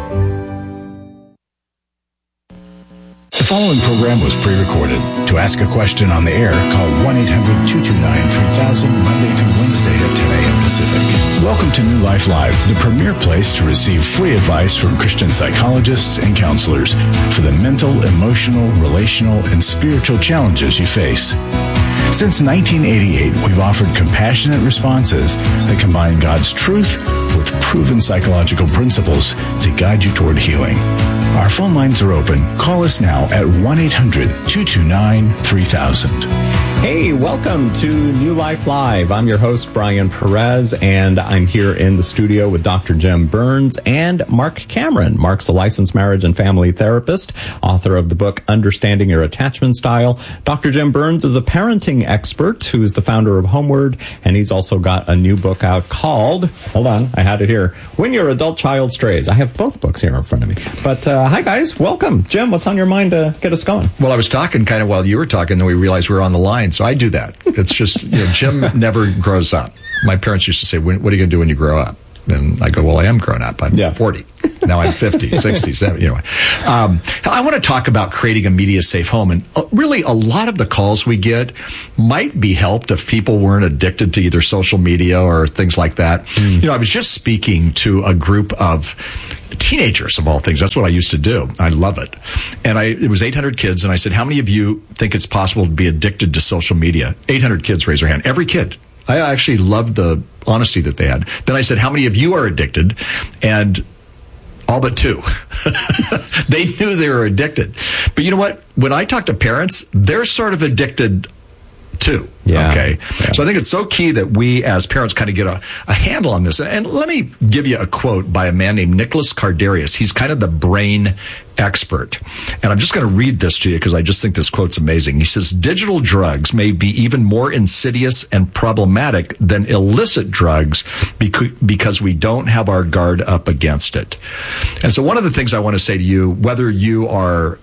[SPEAKER 25] The following program was pre-recorded. To ask a question on the air, call 1-800-229-3000 Monday through Wednesday at 10 a.m. Pacific. Welcome to New Life Live, the premier place to receive free advice from Christian psychologists and counselors for the mental, emotional, relational, and spiritual challenges you face. Since 1988, we've offered compassionate responses that combine God's truth with proven psychological principles to guide you toward healing. Our phone lines are open. Call us now at 1-800-229-3000.
[SPEAKER 26] Hey, welcome to New Life Live. I'm your host, Brian Perez, and I'm here in the studio with Dr. Jim Burns and Mark Cameron. Mark's a licensed marriage and family therapist, author of the book Understanding Your Attachment Style. Dr. Jim Burns is a parenting expert who's the founder of Homeward, and he's also got a new book out called, hold on, I had it here, When Your Adult Child Strays. I have both books here in front of me. But hi, guys. Welcome. Jim, what's on your mind to get us going?
[SPEAKER 27] Well, I was talking kind of while you were talking, then we realized we were on the line.
[SPEAKER 5] brain. So I do that. It's just, Jim never grows up. My parents used to say, what are you going to do when you grow up? And I go, well, I am grown up. I'm 40. Now I'm 50, 60, 70. Anyway, I want to talk about creating a media safe home. And really, a lot of the calls we get might be helped if people weren't addicted to either social media or things like that. I was just speaking to a group of teenagers, of all things. That's what I used to do. I love it. And it was 800 kids. And I said, how many of you think it's possible to be addicted to social media? 800 kids raised their hand. Every kid. I actually loved the honesty that they had. Then I said, how many of you are addicted? And all but 2. They knew they were addicted. But you know what? When I talk to parents, they're sort of addicted too.
[SPEAKER 26] Yeah.
[SPEAKER 5] Okay.
[SPEAKER 26] Yeah.
[SPEAKER 5] So I think it's so key that we as parents kind of get a handle on this. And let me give you a quote by a man named Nicholas Cardarius. He's kind of the brain expert. And I'm just going to read this to you because I just think this quote's amazing. He says, digital drugs may be even more insidious and problematic than illicit drugs because we don't have our guard up against it. And so one of the things I want to say to you, whether you are,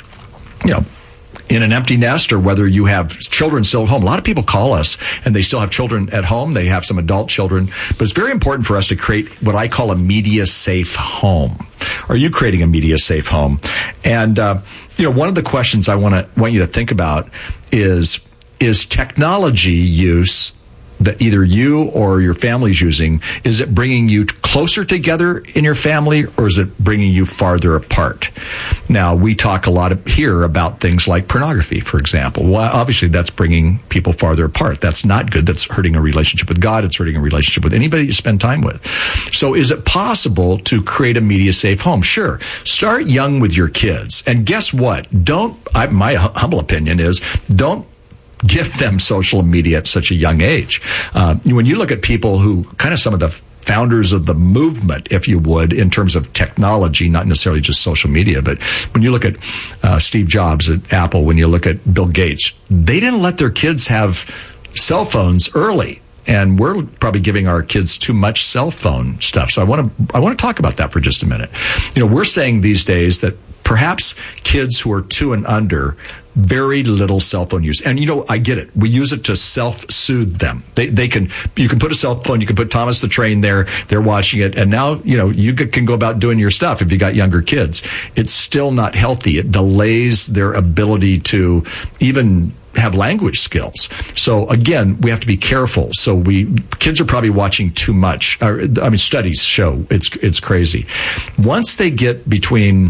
[SPEAKER 5] in an empty nest or whether you have children still at home. A lot of people call us and they still have children at home. They have some adult children, but it's very important for us to create what I call a media safe home. Are you creating a media safe home? And, one of the questions I want you to think about is technology use that either you or your family's using, is it bringing you closer together in your family or is it bringing you farther apart? Now, we talk a lot here about things like pornography, for example. Well, obviously, that's bringing people farther apart. That's not good. That's hurting a relationship with God. It's hurting a relationship with anybody you spend time with. So is it possible to create a media safe home? Sure. Start young with your kids. And guess what? My humble opinion is, don't give them social media at such a young age. When you look at people who kind of some of the founders of the movement, if you would, in terms of technology, not necessarily just social media, but when you look at Steve Jobs at Apple, when you look at Bill Gates, they didn't let their kids have cell phones early. And we're probably giving our kids too much cell phone stuff. So I want to talk about that for just a minute. We're saying these days that perhaps kids who are 2 and under, very little cell phone use. And I get it. We use it to self-soothe them. You can put a cell phone, you can put Thomas the Train there, they're watching it, and now, you can go about doing your stuff if you got younger kids. It's still not healthy. It delays their ability to even have language skills. So again, we have to be careful. So kids are probably watching too much. Studies show it's crazy. Once they get between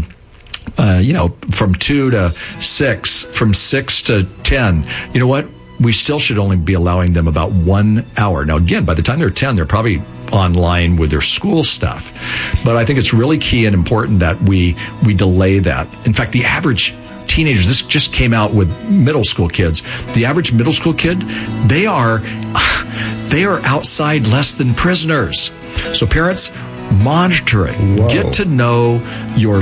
[SPEAKER 5] from 2 to 6, from 6 to 10, you know what? We still should only be allowing them about 1 hour. Now, again, by the time they're 10, they're probably online with their school stuff. But I think it's really key and important that we delay that. In fact, the average teenagers, this just came out with middle school kids. The average middle school kid, they are outside less than prisoners. So parents, monitor it. Whoa. Get to know your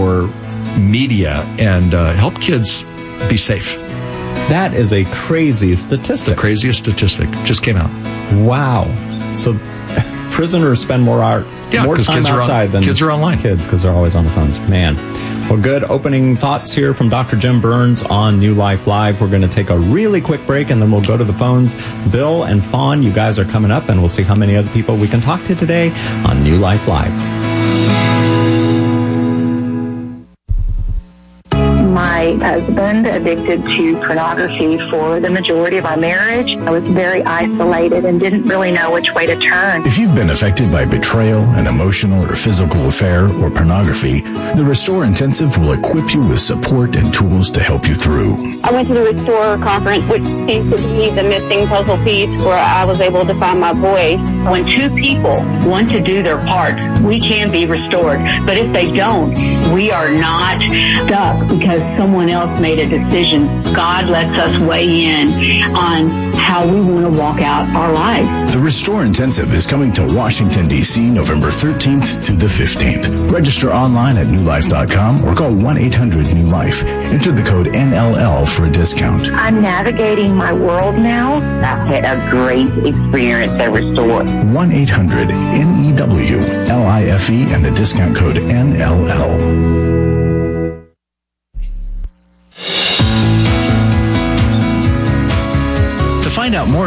[SPEAKER 5] media and help kids be safe.
[SPEAKER 26] That is a crazy statistic.
[SPEAKER 5] The craziest statistic just came out.
[SPEAKER 26] Wow. So prisoners spend more time outside than
[SPEAKER 5] kids are online.
[SPEAKER 26] Kids, because they're always on the phones. Man. Well, good opening thoughts here from Dr. Jim Burns on New Life Live. We're going to take a really quick break and then we'll go to the phones. Bill and Fawn, you guys are coming up and we'll see how many other people we can talk to today on New Life Live.
[SPEAKER 6] My husband addicted to pornography for the majority of our marriage. I was very isolated and didn't really know which way to turn.
[SPEAKER 25] If you've been affected by betrayal, an emotional or physical affair, or pornography, the Restore Intensive will equip you with support and tools to help you through.
[SPEAKER 7] I went to the Restore conference, which seems to be the missing puzzle piece where I was able to find my voice.
[SPEAKER 8] When 2 people want to do their part, we can be restored. But if they don't, we are not stuck because someone else made a decision. God lets us weigh in on how we want to walk out our lives.
[SPEAKER 25] The Restore Intensive is coming to Washington, D.C. November 13th to the 15th. Register online at newlife.com or call 1-800-NEW-LIFE. Enter the code NLL for a discount.
[SPEAKER 8] I'm navigating my world now. I've had a great experience at Restore.
[SPEAKER 25] 1-800-NEWLIFE and the discount code NLL.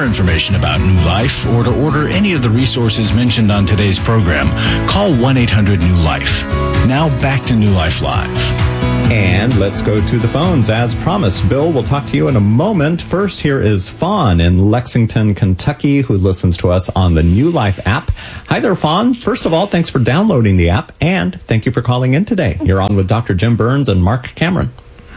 [SPEAKER 25] information about New Life or to order any of the resources mentioned on today's program, call 1-800-NEW-LIFE. Now back to New Life Live.
[SPEAKER 26] And let's go to the phones as promised. Bill, we'll talk to you in a moment. First, here is Fawn in Lexington, Kentucky, who listens to us on the New Life app. Hi there, Fawn. First of all, thanks for downloading the app, and thank you for calling in today. You're on with Dr. Jim Burns and Mark Cameron.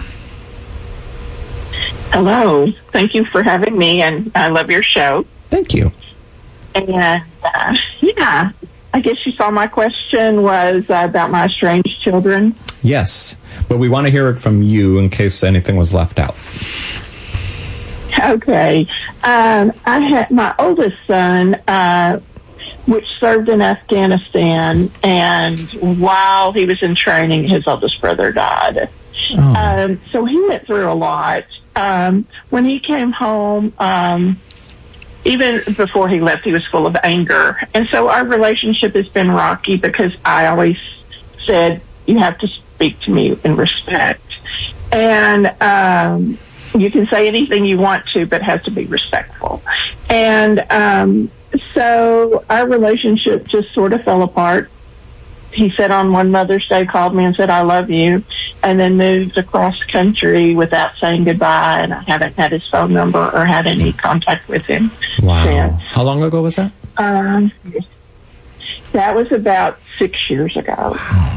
[SPEAKER 9] Hello. Thank you for having me, and I love your show.
[SPEAKER 26] Thank you.
[SPEAKER 9] And, yeah, I guess you saw my question was about my estranged children.
[SPEAKER 26] Yes, but we want to hear it from you in case anything was left out.
[SPEAKER 9] Okay. I had my oldest son, which served in Afghanistan, and while he was in training, his oldest brother died.
[SPEAKER 26] Oh.
[SPEAKER 9] So he went through a lot. When he came home, even before he left, he was full of anger. And so our relationship has been rocky because I always said, you have to speak to me in respect. And you can say anything you want to, but it has to be respectful. And so our relationship just sort of fell apart. He said on one Mother's Day, called me and said, I love you, and then moved across country without saying goodbye, and I haven't had his phone number or had any contact with him since.
[SPEAKER 26] How long ago was that?
[SPEAKER 9] That was about 6 years ago.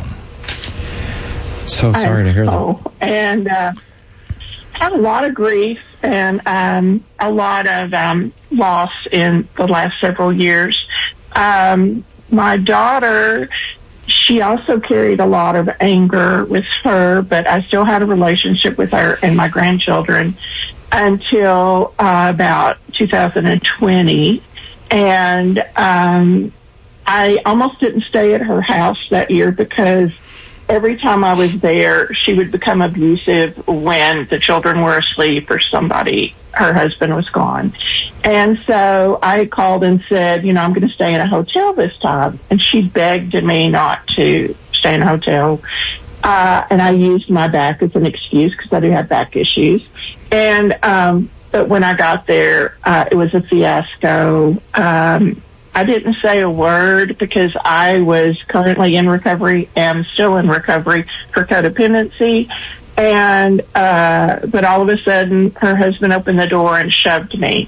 [SPEAKER 26] So sorry to hear that.
[SPEAKER 9] And had a lot of grief and a lot of loss in the last several years. My daughter, she also carried a lot of anger with her, but I still had a relationship with her and my grandchildren until about 2020. And I almost didn't stay at her house that year because every time I was there, she would become abusive when the children were asleep or her husband was gone. And so I called and said, I'm going to stay in a hotel this time. And she begged me not to stay in a hotel. And I used my back as an excuse because I do have back issues. And but when I got there, it was a fiasco. I didn't say a word because I was currently in recovery and still in recovery for codependency. And but all of a sudden, her husband opened the door and shoved me.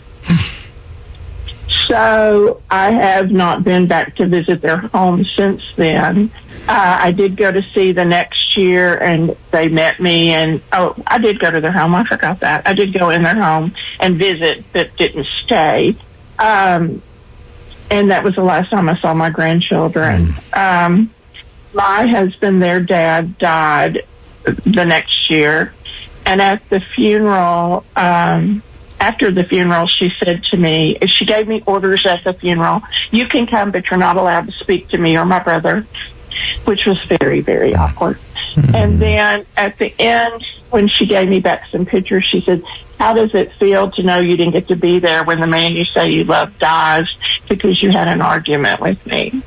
[SPEAKER 9] So I have not been back to visit their home since then. I did go to see the next year, and they met me. And I did go to their home. I forgot that. I did go in their home and visit, but didn't stay. And that was the last time I saw my grandchildren. My husband, their dad, died the next year. And at the funeral, after the funeral, she said to me, she gave me orders at the funeral, you can come, but you're not allowed to speak to me or my brother, which was very, very awkward. Mm-hmm. And then at the end, when she gave me back some pictures, she said, how does it feel to know you didn't get to be there when the man you say you love dies because you had an argument with me?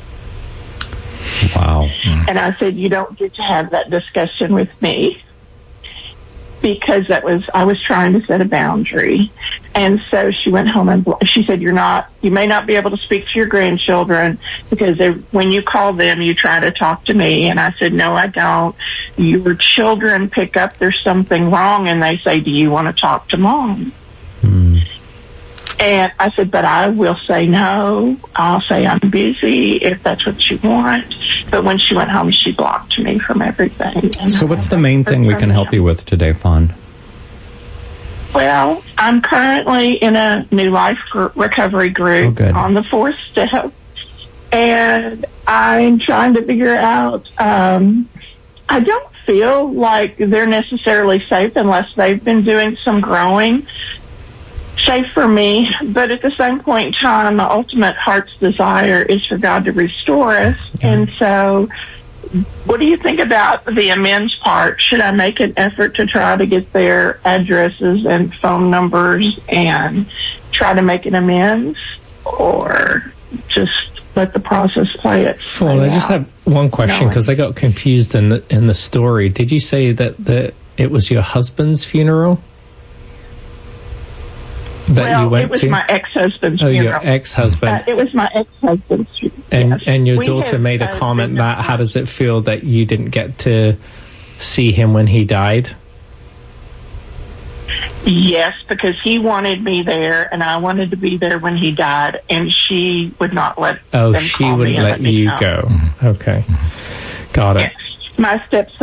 [SPEAKER 26] Wow.
[SPEAKER 9] And I said, you don't get to have that discussion with me, because I was trying to set a boundary. And so she went home and she said, you may not be able to speak to your grandchildren because when you call them, you try to talk to me. And I said, no, I don't. Your children pick up there's something wrong and they say, do you want to talk to mom? And I said, but I will say no. I'll say I'm busy if that's what you want. But when she went home, she blocked me from everything.
[SPEAKER 26] So what's the main thing we can help you with today, Fawn?
[SPEAKER 9] Well, I'm currently in a New Life recovery group on the 4th step. And I'm trying to figure out, I don't feel like they're necessarily safe unless they've been doing some growing. Safe for me, but at the same point in time, my ultimate heart's desire is for God to restore us. And so, what do you think about the amends part? Should I make an effort to try to get their addresses and phone numbers and try to make an amends, or just let the process play it?
[SPEAKER 10] Well, I just have one question because I got confused in the story. Did you say that it was your husband's funeral? that you went
[SPEAKER 9] it was
[SPEAKER 10] to?
[SPEAKER 9] my ex-husband's
[SPEAKER 10] Oh,
[SPEAKER 9] funeral.
[SPEAKER 10] your ex-husband.
[SPEAKER 9] It was my ex-husband's funeral.
[SPEAKER 10] And
[SPEAKER 9] yes.
[SPEAKER 10] and your
[SPEAKER 9] We
[SPEAKER 10] daughter
[SPEAKER 9] have,
[SPEAKER 10] made a comment that how does it feel that you didn't get to see him when he died?
[SPEAKER 9] Yes, because he wanted me there, and I wanted to be there when he died, and she would not let.
[SPEAKER 10] Oh,
[SPEAKER 9] them
[SPEAKER 10] she
[SPEAKER 9] call me
[SPEAKER 10] wouldn't
[SPEAKER 9] and
[SPEAKER 10] let
[SPEAKER 9] me
[SPEAKER 10] you
[SPEAKER 9] know.
[SPEAKER 10] go. Okay, got it.
[SPEAKER 9] Yes. My stepson